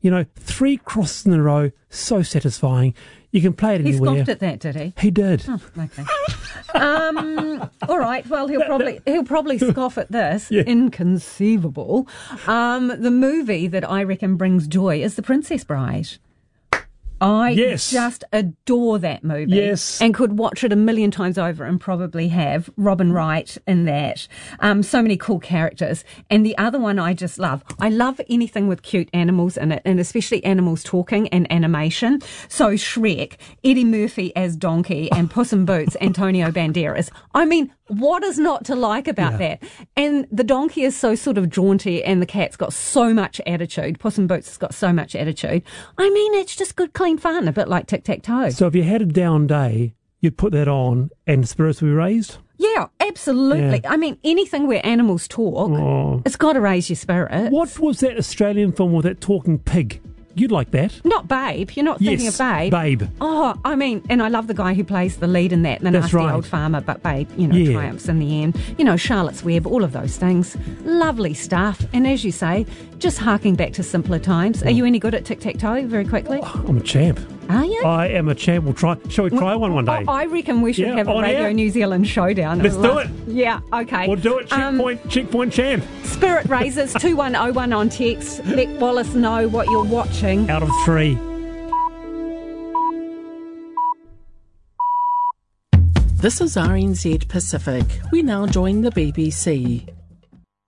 3 crosses in a row, so satisfying. You can play it anywhere. He scoffed at that, did he? He did. Oh, okay. All right. Well, he'll probably scoff at this. Yeah. Inconceivable. The movie that I reckon brings joy is The Princess Bride. I just adore that movie. Yes. And could watch it a million times over and probably have. Robin Wright in that. So many cool characters. And the other one I just love. I love anything with cute animals in it, and especially animals talking and animation. So Shrek, Eddie Murphy as Donkey, and Puss in Boots, Antonio Banderas. I mean, what is not to like about that? And the donkey is so sort of jaunty, and the cat's got so much attitude. Puss in Boots has got so much attitude. I mean, it's just good, clean fun, a bit like tic-tac-toe. So if you had a down day, you'd put that on and spirits would be raised? Yeah, absolutely. Yeah. I mean, anything where animals talk, it's got to raise your spirits. What was that Australian film with that talking pig? You'd like that. Not Babe. You're not thinking of Babe. Babe. Oh, I mean, and I love the guy who plays the lead in that, the nasty old farmer, but Babe, triumphs in the end. Charlotte's Web, all of those things. Lovely stuff. And as you say, just harking back to simpler times. Are you any good at tic-tac-toe, very quickly? Oh, I'm a champ. Are you? I am a champ. Shall we try one day? I reckon we should have a Radio New Zealand showdown. Let's do it. Yeah, okay. We'll do it. Checkpoint champ. Spirit Raisers, 2101 on text. Let Wallace know what you're watching. Out of 3. This is RNZ Pacific. We now join the BBC.